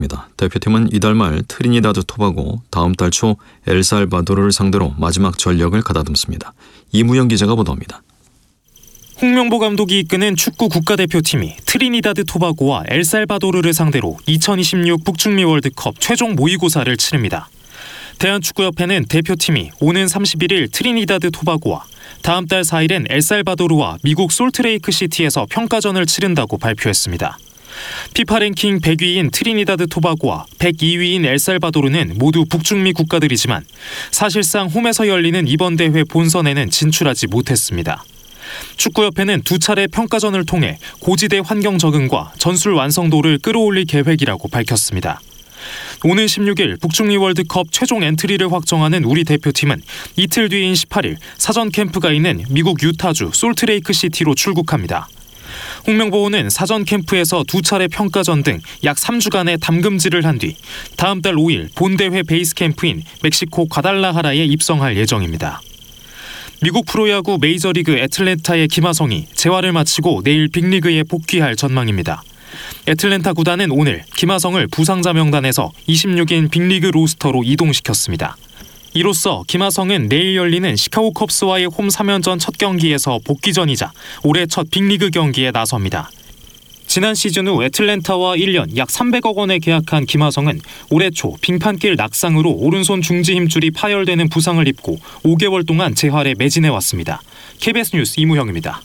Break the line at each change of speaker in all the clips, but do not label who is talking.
대표팀은 이달 말 트리니다드 토바고, 다음 달 초 엘살바도르를 상대로 마지막 전력을 가다듬습니다. 이무영 기자가 보도합니다.
홍명보 감독이 이끄는 축구 국가대표팀이 트리니다드 토바고와 엘살바도르를 상대로 2026 북중미 월드컵 최종 모의고사를 치릅니다. 대한축구협회는 대표팀이 오는 31일 트리니다드 토바고와 다음 달 4일엔 엘살바도르와 미국 솔트레이크 시티에서 평가전을 치른다고 발표했습니다. 피파 랭킹 100위인 트리니다드 토바고와 102위인 엘살바도르는 모두 북중미 국가들이지만 사실상 홈에서 열리는 이번 대회 본선에는 진출하지 못했습니다. 축구협회는 두 차례 평가전을 통해 고지대 환경 적응과 전술 완성도를 끌어올릴 계획이라고 밝혔습니다. 오는 16일 북중미 월드컵 최종 엔트리를 확정하는 우리 대표팀은 이틀 뒤인 18일 사전 캠프가 있는 미국 유타주 솔트레이크 시티로 출국합니다. 홍명보는 사전 캠프에서 두 차례 평가전 등 약 3주간의 담금질을 한 뒤 다음 달 5일 본대회 베이스 캠프인 멕시코 과달라하라에 입성할 예정입니다. 미국 프로야구 메이저리그 애틀랜타의 김하성이 재활을 마치고 내일 빅리그에 복귀할 전망입니다. 애틀랜타 구단은 오늘 김하성을 부상자 명단에서 26인 빅리그 로스터로 이동시켰습니다. 이로써 김하성은 내일 열리는 시카고 컵스와의 홈 3연전 첫 경기에서 복귀전이자 올해 첫 빅리그 경기에 나섭니다. 지난 시즌 후 애틀랜타와 1년 약 300억 원에 계약한 김하성은 올해 초 빙판길 낙상으로 오른손 중지 힘줄이 파열되는 부상을 입고 5개월 동안 재활에 매진해왔습니다. KBS 뉴스 이무형입니다.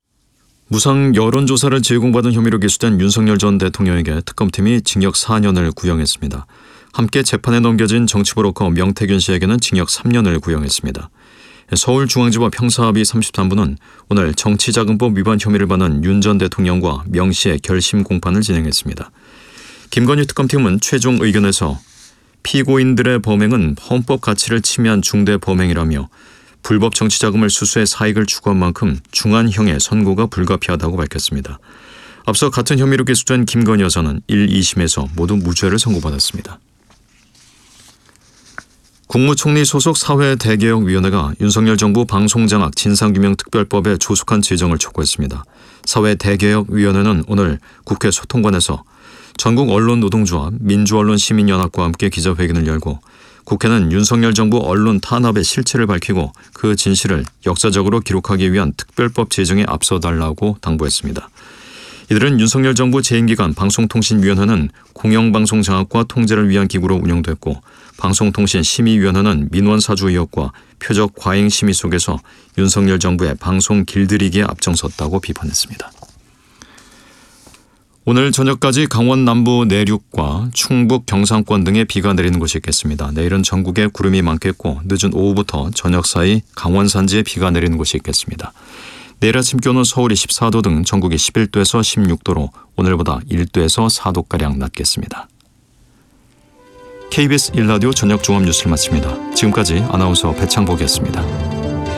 무상 여론조사를 제공받은 혐의로 기소된 윤석열 전 대통령에게 특검팀이 징역 4년을 구형했습니다. 함께 재판에 넘겨진 정치브로커 명태균 씨에게는 징역 3년을 구형했습니다. 서울중앙지법 형사합의 33부는 오늘 정치자금법 위반 혐의를 받는 윤 전 대통령과 명 씨의 결심 공판을 진행했습니다. 김건희 특검팀은 최종 의견에서 피고인들의 범행은 헌법 가치를 침해한 중대 범행이라며 불법 정치자금을 수수해 사익을 추구한 만큼 중한형의 선고가 불가피하다고 밝혔습니다. 앞서 같은 혐의로 기소된 김건희 여사는 1, 2심에서 모두 무죄를 선고받았습니다. 국무총리 소속 사회대개혁위원회가 윤석열 정부 방송장악 진상규명특별법에 조속한 제정을 촉구했습니다. 사회대개혁위원회는 오늘 국회 소통관에서 전국 언론노동조합, 민주언론시민연합과 함께 기자회견을 열고 국회는 윤석열 정부 언론 탄압의 실체를 밝히고 그 진실을 역사적으로 기록하기 위한 특별법 제정에 앞서달라고 당부했습니다. 이들은 윤석열 정부 재임기간 방송통신위원회는 공영방송 장악과 통제를 위한 기구로 운영됐고 방송통신심의위원회는 민원사주 의혹과 표적 과잉 심의 속에서 윤석열 정부의 방송 길들이기에 앞장섰다고 비판했습니다. 오늘 저녁까지 강원 남부 내륙과 충북 경상권 등에 비가 내리는 곳이 있겠습니다. 내일은 전국에 구름이 많겠고 늦은 오후부터 저녁 사이 강원 산지에 비가 내리는 곳이 있겠습니다. 내일 아침 기온은 서울이 14도 등 전국이 11도에서 16도로 오늘보다 1도에서 4도가량 낮겠습니다. KBS 1라디오 저녁 종합 뉴스를 마칩니다. 지금까지 아나운서 배창복이었습니다.